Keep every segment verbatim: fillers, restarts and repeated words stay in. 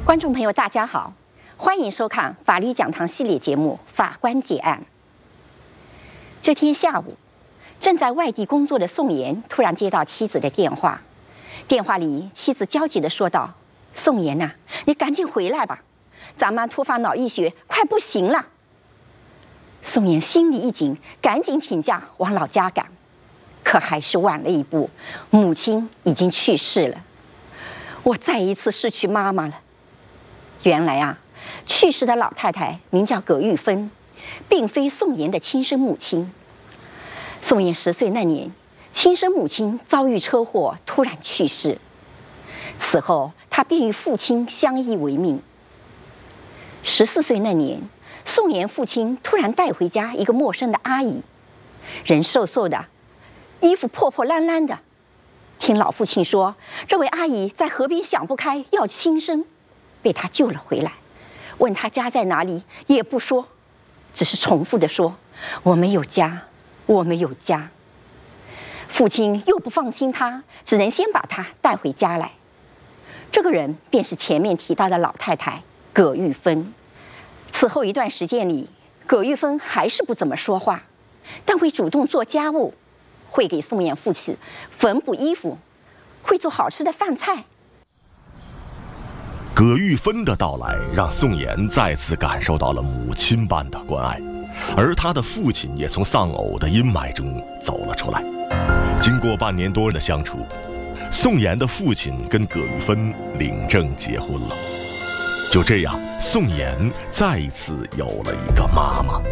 观众朋友，大家好，欢迎收看法律讲堂系列节目《法官解案》。这天下午，正在外地工作的宋岩突然接到妻子的电话，电话里妻子焦急地说道：“宋岩呐、啊，你赶紧回来吧，咱妈突发脑溢血，快不行了。”宋岩心里一紧，赶紧请假往老家赶，可还是晚了一步，母亲已经去世了。我再一次失去妈妈了。原来啊，去世的老太太名叫葛玉芬，并非宋岩的亲生母亲。宋岩十岁那年，亲生母亲遭遇车祸，突然去世。此后，他便与父亲相依为命。十四岁那年，宋岩父亲突然带回家一个陌生的阿姨，人瘦瘦的，衣服破破烂烂的。听老父亲说，这位阿姨在河边想不开要轻生，被他救了回来。问他家在哪里，也不说，只是重复地说：“我没有家，我没有家。”父亲又不放心他，只能先把他带回家来。这个人便是前面提到的老太太葛玉芬。此后一段时间里，葛玉芬还是不怎么说话，但会主动做家务，会给宋岩父亲缝补衣服，会做好吃的饭菜。 葛玉芬的到来让宋岩再次感受到了母亲般的关爱，而他的父亲也从丧偶的阴霾中走了出来。经过半年多的相处，宋岩的父亲跟葛玉芬领证结婚了。就这样，宋岩再一次有了一个妈妈。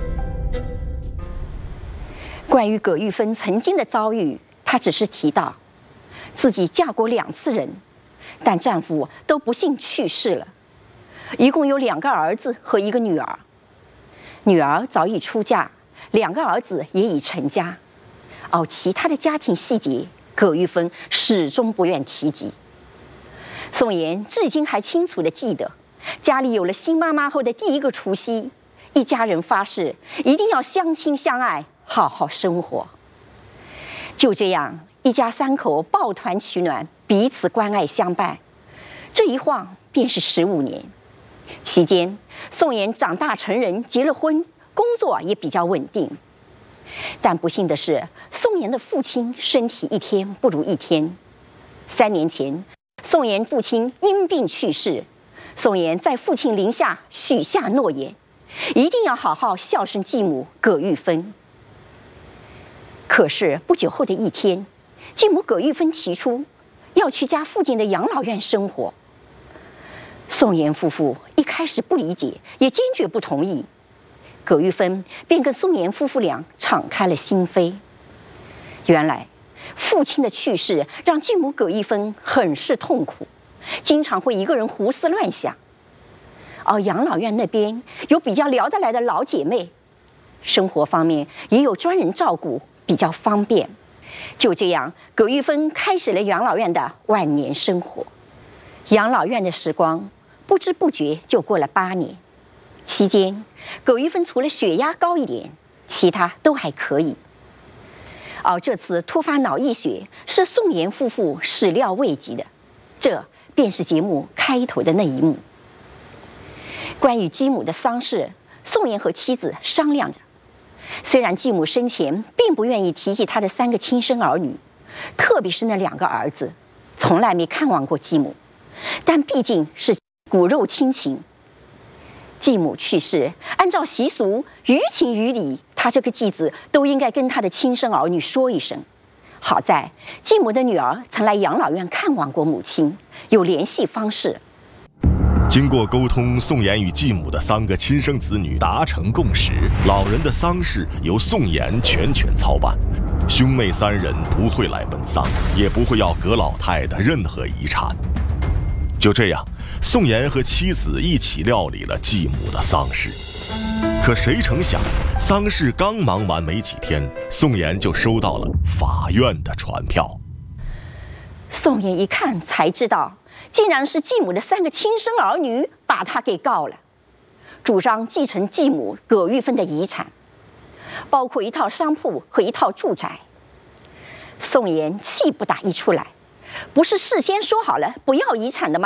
关于葛玉芬曾经的遭遇，她只是提到自己嫁过两次人，但丈夫都不幸去世了，一共有两个儿子和一个女儿。女儿早已出嫁，两个儿子也已成家。而其他的家庭细节，葛玉芬始终不愿提及。宋岩至今还清楚地记得，家里有了新妈妈后的第一个除夕，一家人发誓一定要相亲相爱，好好生活。就这样，一家三口抱团取暖，彼此关爱相伴。这一晃便是十五年。期间，宋岩长大成人，结了婚，工作也比较稳定。但不幸的是，宋岩的父亲身体一天不如一天。三年前，宋岩父亲因病去世。宋岩在父亲陵下许下诺言，一定要好好孝顺继母葛玉芬。可是不久后的一天，继母葛玉芬提出要去家附近的养老院生活。宋岩夫妇一开始不理解，也坚决不同意。葛玉芬便跟宋岩夫妇俩敞开了心扉。原来，父亲的去世让继母葛玉芬很是痛苦，经常会一个人胡思乱想。而养老院那边有比较聊得来的老姐妹，生活方面也有专人照顾，比较方便。就这样，葛玉芬开始了养老院的晚年生活。养老院的时光不知不觉就过了八年。期间，葛玉芬除了血压高一点，其他都还可以。而这次突发脑溢血是宋岩夫妇始料未及的，这便是节目开头的那一幕。关于继母的丧事，宋岩和妻子商量着。虽然继母生前并不愿意提及她的三个亲生儿女，特别是那两个儿子，从来没看望过继母，但毕竟是骨肉亲情。继母去世，按照习俗，于情于理，她这个继子都应该跟她的亲生儿女说一声。好在继母的女儿曾来养老院看望过母亲，有联系方式。 经过沟通，宋岩与继母的三个亲生子女达成共识，老人的丧事由宋岩全权操办，兄妹三人不会来奔丧，也不会要葛老太的任何遗产。就这样，宋岩和妻子一起料理了继母的丧事。可谁成想，丧事刚忙完没几天，宋岩就收到了法院的传票。 宋岩一看才知道，竟然是继母的三个亲生儿女把他给告了，主张继承继母葛玉芬的遗产，包括一套商铺和一套住宅。宋岩气不打一处来，不是事先说好了不要遗产的吗？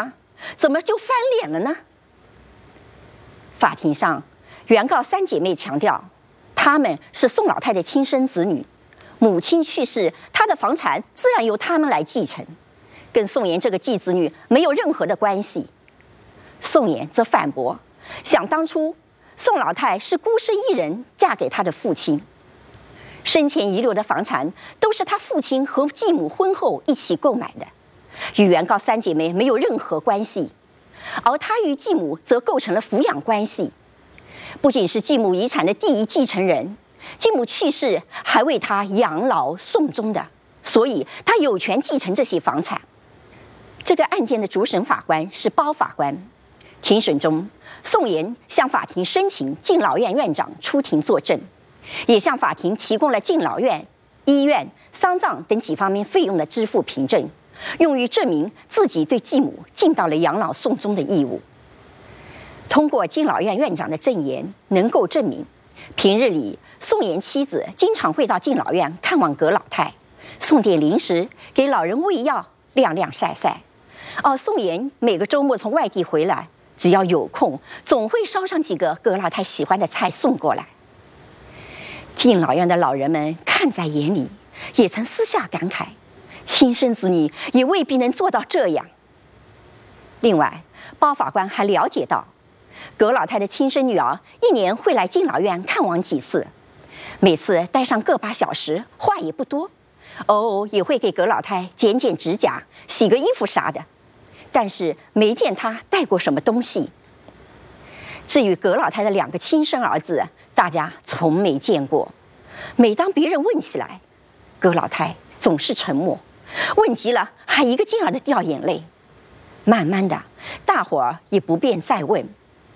怎么就翻脸了呢？法庭上，原告三姐妹强调，她们是宋老太的亲生子女，母亲去世，她的房产自然由她们来继承，跟宋妍这个继子女没有任何的关系。宋妍则反驳，想当初宋老太是孤身一人嫁给她的父亲，生前遗留的房产都是她父亲和继母婚后一起购买的，与原告三姐妹没有任何关系。而她与继母则构成了抚养关系，不仅是继母遗产的第一继承人，继母去世还为她养老送终的，所以她有权继承这些房产。这个案件的主审法官是包法官。庭审中，宋妍向法庭申请敬老院院长出庭作证，也向法庭提供了敬老院、医院、丧葬等几方面费用的支付凭证，用于证明自己对继母尽到了养老送终的义务。通过敬老院院长的证言，能够证明平日里宋妍妻子经常会到敬老院看望葛老太，送点零食给老人喂药、晾晾晒晒。而宋妍每个周末从外地回来，只要有空，总会烧上几个葛老太喜欢的菜送过来。敬老院的老人们看在眼里，也曾私下感慨，亲生子女也未必能做到这样。另外，包法官还了解到，葛老太的亲生女儿一年会来敬老院看望几次，每次待上个把小时，话也不多，偶尔也会给葛老太剪剪指甲、洗个衣服啥的，但是没见她带过什么东西。至于葛老太的两个亲生儿子，大家从没见过。每当别人问起来，葛老太总是沉默，问急了还一个劲儿的掉眼泪。慢慢的，大伙儿也不便再问。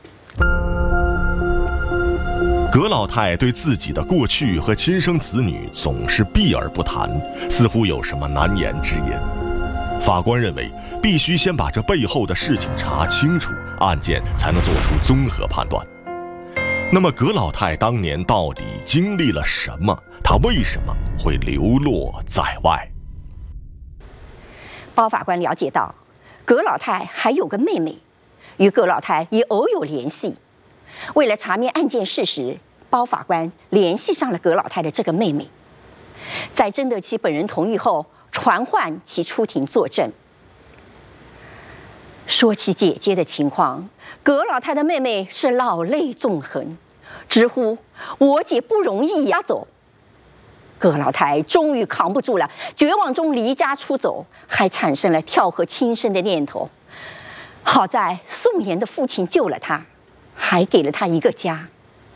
葛老太对自己的过去和亲生子女总是避而不谈，似乎有什么难言之隐。法官认为，必须先把这背后的事情查清楚，案件才能做出综合判断。那么，葛老太当年到底经历了什么？她为什么会流落在外？ 包法官了解到，葛老太还有个妹妹，与葛老太也偶有联系。为了查明案件事实，包法官联系上了葛老太的这个妹妹，在征得其本人同意后，传唤其出庭作证。说起姐姐的情况，葛老太的妹妹是老泪纵横，直呼我姐不容易呀走。葛老太终于扛不住了，绝望中离家出走，还产生了跳河轻生的念头。好在宋妍的父亲救了她，还给了她一个家。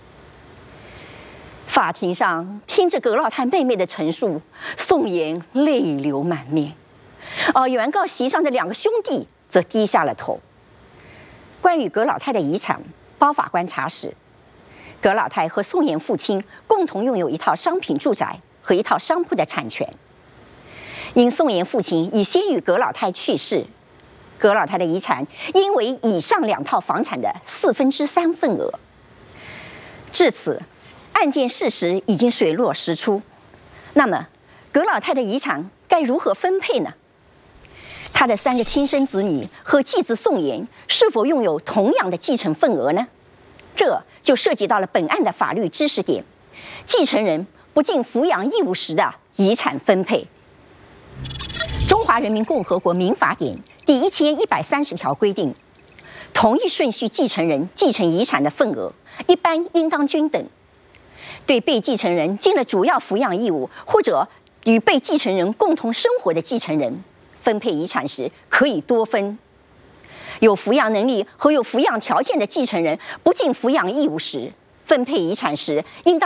法庭上听着葛老太妹妹的陈述，宋妍泪流满面，而原告席上的两个兄弟则低下了头。关于葛老太的遗产，包法官查实，葛老太和宋妍父亲共同拥有一套商品住宅和一套商铺的产权。因宋妍父亲已先于葛老太去世，葛老太的遗产应为以上两套房产的四分之三份额。至此，案件事实已经水落石出。那么，葛老太的遗产该如何分配呢？她的三个亲生子女和继子宋妍是否拥有同样的继承份额呢？这就涉及到了本案的法律知识点：继承人不尽抚养义务时的遗产分配。中华人民共和国民法典第一千一百三十条规定，同一顺序继承人继承遗产的份额一般应当均等。对被继承人尽了主要抚养义务，或者与被继承人共同生活的继承人，分配遗产时可以多分。有抚养能力和有抚养条件的继承人不尽抚养义务时，分配遗产时应当